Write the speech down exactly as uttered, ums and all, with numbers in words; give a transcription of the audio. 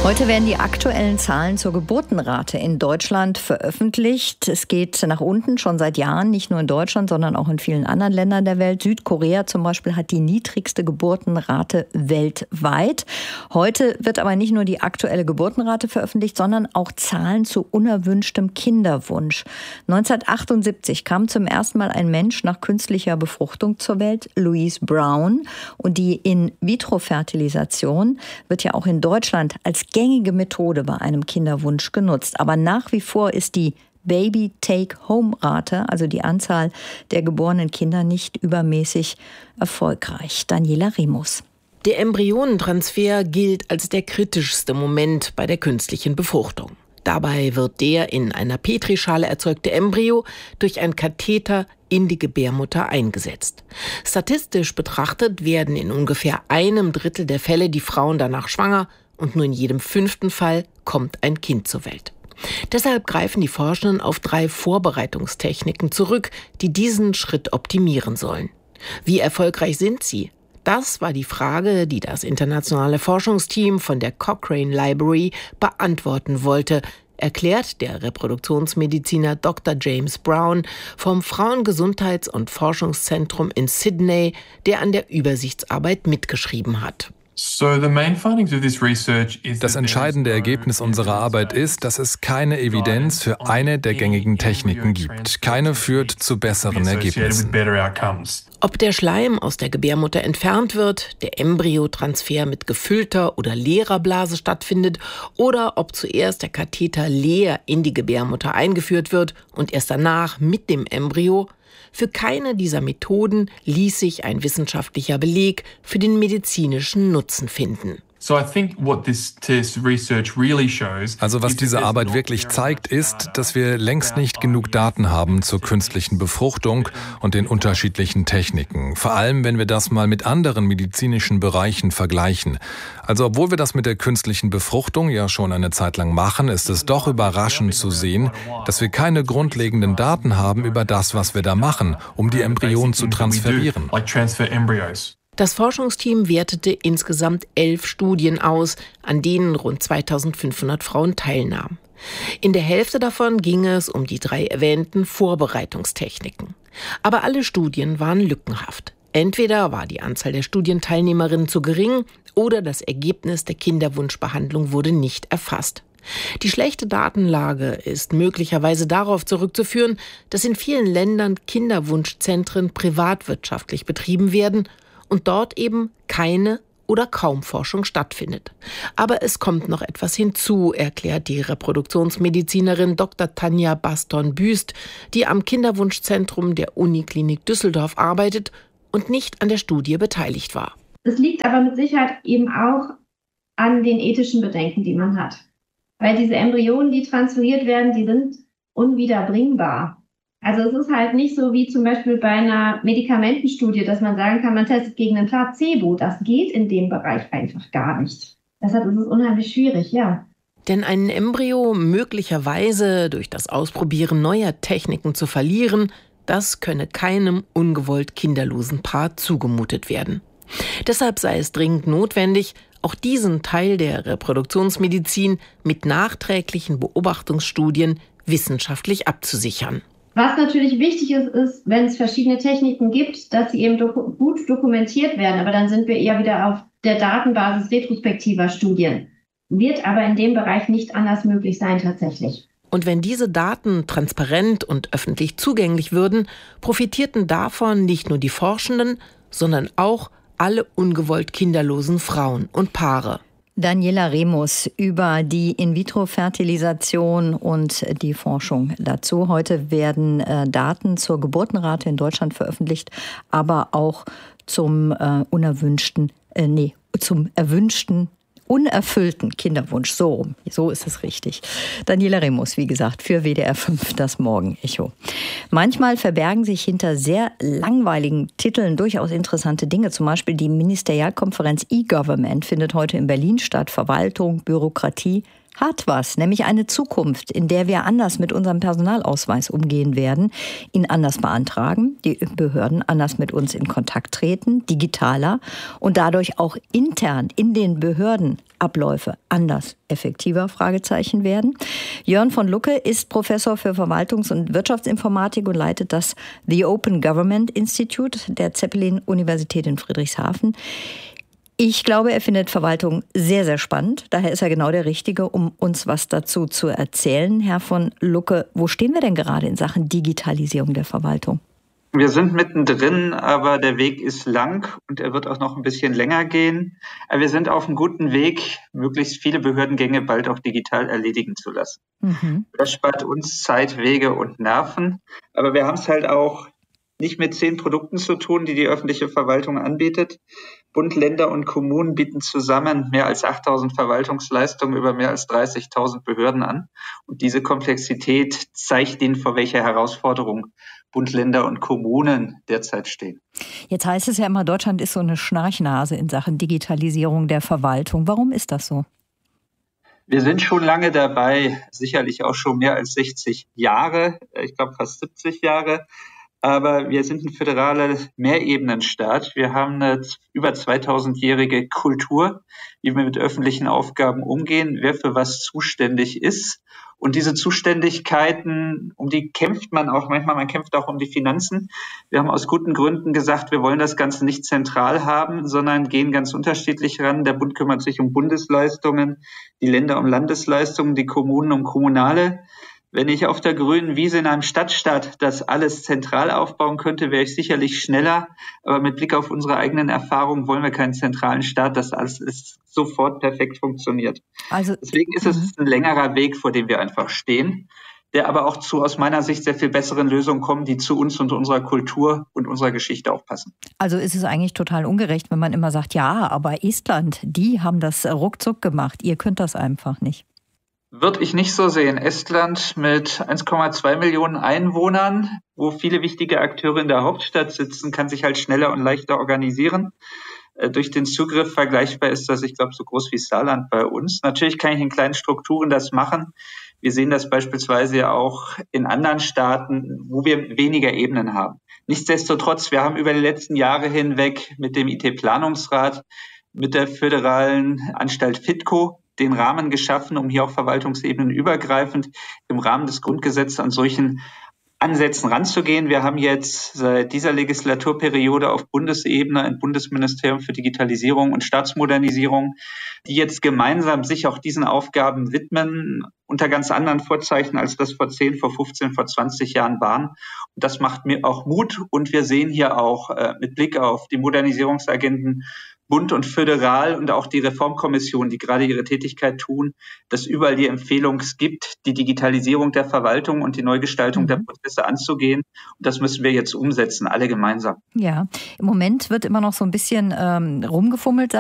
Heute werden die aktuellen Zahlen zur Geburtenrate in Deutschland veröffentlicht. Es geht nach unten schon seit Jahren, nicht nur in Deutschland, sondern auch in vielen anderen Ländern der Welt. Südkorea zum Beispiel hat die niedrigste Geburtenrate weltweit. Heute wird aber nicht nur die aktuelle Geburtenrate veröffentlicht, sondern auch Zahlen zu unerwünschtem Kinderwunsch. neunzehnhundertachtundsiebzig kam zum ersten Mal ein Mensch nach künstlicher Befruchtung zur Welt, Louise Brown. Und die In-vitro-Fertilisation wird ja auch in Deutschland als gängige Methode bei einem Kinderwunsch genutzt. Aber nach wie vor ist die Baby-Take-Home-Rate, also die Anzahl der geborenen Kinder, nicht übermäßig erfolgreich. Daniela Remus. Der Embryonentransfer gilt als der kritischste Moment bei der künstlichen Befruchtung. Dabei wird der in einer Petrischale erzeugte Embryo durch einen Katheter in die Gebärmutter eingesetzt. Statistisch betrachtet werden in ungefähr einem Drittel der Fälle die Frauen danach schwanger und nur in jedem fünften Fall kommt ein Kind zur Welt. Deshalb greifen die Forschenden auf drei Vorbereitungstechniken zurück, die diesen Schritt optimieren sollen. Wie erfolgreich sind sie? Das war die Frage, die das internationale Forschungsteam von der Cochrane Library beantworten wollte, erklärt der Reproduktionsmediziner Doktor James Brown vom Frauengesundheits- und Forschungszentrum in Sydney, der an der Übersichtsarbeit mitgeschrieben hat. Das entscheidende Ergebnis unserer Arbeit ist, dass es keine Evidenz für eine der gängigen Techniken gibt. Keine führt zu besseren Ergebnissen. Ob der Schleim aus der Gebärmutter entfernt wird, der Embryotransfer mit gefüllter oder leerer Blase stattfindet oder ob zuerst der Katheter leer in die Gebärmutter eingeführt wird und erst danach mit dem Embryo, für keine dieser Methoden ließ sich ein wissenschaftlicher Beleg für den medizinischen Nutzen finden. Also was diese Arbeit wirklich zeigt, ist, dass wir längst nicht genug Daten haben zur künstlichen Befruchtung und den unterschiedlichen Techniken. Vor allem, wenn wir das mal mit anderen medizinischen Bereichen vergleichen. Also obwohl wir das mit der künstlichen Befruchtung ja schon eine Zeit lang machen, ist es doch überraschend zu sehen, dass wir keine grundlegenden Daten haben über das, was wir da machen, um die Embryonen zu transferieren. Das Forschungsteam wertete insgesamt elf Studien aus, an denen rund zweitausendfünfhundert Frauen teilnahmen. In der Hälfte davon ging es um die drei erwähnten Vorbereitungstechniken. Aber alle Studien waren lückenhaft. Entweder war die Anzahl der Studienteilnehmerinnen zu gering oder das Ergebnis der Kinderwunschbehandlung wurde nicht erfasst. Die schlechte Datenlage ist möglicherweise darauf zurückzuführen, dass in vielen Ländern Kinderwunschzentren privatwirtschaftlich betrieben werden und dort eben keine oder kaum Forschung stattfindet. Aber es kommt noch etwas hinzu, erklärt die Reproduktionsmedizinerin Doktor Tanja Baston-Büst, die am Kinderwunschzentrum der Uniklinik Düsseldorf arbeitet und nicht an der Studie beteiligt war. Es liegt aber mit Sicherheit eben auch an den ethischen Bedenken, die man hat. Weil diese Embryonen, die transferiert werden, die sind unwiederbringbar. Also es ist halt nicht so wie zum Beispiel bei einer Medikamentenstudie, dass man sagen kann, man testet gegen ein Placebo. Das geht in dem Bereich einfach gar nicht. Deshalb ist es unheimlich schwierig, ja. Denn ein Embryo möglicherweise durch das Ausprobieren neuer Techniken zu verlieren, das könne keinem ungewollt kinderlosen Paar zugemutet werden. Deshalb sei es dringend notwendig, auch diesen Teil der Reproduktionsmedizin mit nachträglichen Beobachtungsstudien wissenschaftlich abzusichern. Was natürlich wichtig ist, ist, wenn es verschiedene Techniken gibt, dass sie eben doku- gut dokumentiert werden. Aber dann sind wir eher wieder auf der Datenbasis retrospektiver Studien. Wird aber in dem Bereich nicht anders möglich sein tatsächlich. Und wenn diese Daten transparent und öffentlich zugänglich würden, profitierten davon nicht nur die Forschenden, sondern auch alle ungewollt kinderlosen Frauen und Paare. Daniela Remus über die In-vitro-Fertilisation und die Forschung dazu. Heute werden äh, Daten zur Geburtenrate in Deutschland veröffentlicht, aber auch zum äh, unerwünschten, äh, nee, zum erwünschten, unerfüllten Kinderwunsch. So, so ist es richtig. Daniela Remus, wie gesagt, für W D R fünf, das Morgenecho. Manchmal verbergen sich hinter sehr langweiligen Titeln durchaus interessante Dinge. Zum Beispiel die Ministerialkonferenz E-Government findet heute in Berlin statt. Verwaltung, Bürokratie, hat was, nämlich eine Zukunft, in der wir anders mit unserem Personalausweis umgehen werden, ihn anders beantragen, die Behörden anders mit uns in Kontakt treten, digitaler und dadurch auch intern in den Behörden Abläufe anders, effektiver, Fragezeichen werden. Jörn von Lucke ist Professor für Verwaltungs- und Wirtschaftsinformatik und leitet das The Open Government Institute der Zeppelin-Universität in Friedrichshafen. Ich glaube, er findet Verwaltung sehr, sehr spannend. Daher ist er genau der Richtige, um uns was dazu zu erzählen. Herr von Lucke, wo stehen wir denn gerade in Sachen Digitalisierung der Verwaltung? Wir sind mittendrin, aber der Weg ist lang und er wird auch noch ein bisschen länger gehen. Aber wir sind auf einem guten Weg, möglichst viele Behördengänge bald auch digital erledigen zu lassen. Mhm. Das spart uns Zeit, Wege und Nerven. Aber wir haben es halt auch nicht mit zehn Produkten zu tun, die die öffentliche Verwaltung anbietet. Bund, Länder und Kommunen bieten zusammen mehr als achttausend Verwaltungsleistungen über mehr als dreißigtausend Behörden an. Und diese Komplexität zeigt Ihnen, vor welcher Herausforderung Bund, Länder und Kommunen derzeit stehen. Jetzt heißt es ja immer, Deutschland ist so eine Schnarchnase in Sachen Digitalisierung der Verwaltung. Warum ist das so? Wir sind schon lange dabei, sicherlich auch schon mehr als sechzig Jahre, ich glaube fast siebzig Jahre. Aber wir sind ein föderaler Mehrebenenstaat. Wir haben eine über zweitausendjährige Kultur, wie wir mit öffentlichen Aufgaben umgehen, wer für was zuständig ist. Und diese Zuständigkeiten, um die kämpft man auch manchmal, man kämpft auch um die Finanzen. Wir haben aus guten Gründen gesagt, wir wollen das Ganze nicht zentral haben, sondern gehen ganz unterschiedlich ran. Der Bund kümmert sich um Bundesleistungen, die Länder um Landesleistungen, die Kommunen um kommunale. Wenn ich auf der grünen Wiese in einem Stadtstaat das alles zentral aufbauen könnte, wäre ich sicherlich schneller. Aber mit Blick auf unsere eigenen Erfahrungen wollen wir keinen zentralen Staat, dass alles ist, sofort perfekt funktioniert. Also, Deswegen ist es ein längerer Weg, vor dem wir einfach stehen, der aber auch zu aus meiner Sicht sehr viel besseren Lösungen kommt, die zu uns und unserer Kultur und unserer Geschichte auch passen. Also ist es eigentlich total ungerecht, wenn man immer sagt, ja, aber Estland, die haben das ruckzuck gemacht. Ihr könnt das einfach nicht. Würde ich nicht so sehen. Estland mit eins Komma zwei Millionen Einwohnern, wo viele wichtige Akteure in der Hauptstadt sitzen, kann sich halt schneller und leichter organisieren. Äh, durch den Zugriff vergleichbar ist das, ich glaube, so groß wie Saarland bei uns. Natürlich kann ich in kleinen Strukturen das machen. Wir sehen das beispielsweise ja auch in anderen Staaten, wo wir weniger Ebenen haben. Nichtsdestotrotz, wir haben über die letzten Jahre hinweg mit dem I T-Planungsrat, mit der föderalen Anstalt FITCO den Rahmen geschaffen, um hier auch Verwaltungsebenen übergreifend im Rahmen des Grundgesetzes an solchen Ansätzen ranzugehen. Wir haben jetzt seit dieser Legislaturperiode auf Bundesebene ein Bundesministerium für Digitalisierung und Staatsmodernisierung, die jetzt gemeinsam sich auch diesen Aufgaben widmen, unter ganz anderen Vorzeichen, als das vor zehn, vor fünfzehn, vor zwanzig Jahren waren. Und das macht mir auch Mut. Und wir sehen hier auch äh, mit Blick auf die Modernisierungsagenden Bund und föderal und auch die Reformkommission, die gerade ihre Tätigkeit tun, dass überall die Empfehlung gibt, die Digitalisierung der Verwaltung und die Neugestaltung mhm. der Prozesse anzugehen. Und das müssen wir jetzt umsetzen, alle gemeinsam. Ja, im Moment wird immer noch so ein bisschen ähm, rumgefummelt,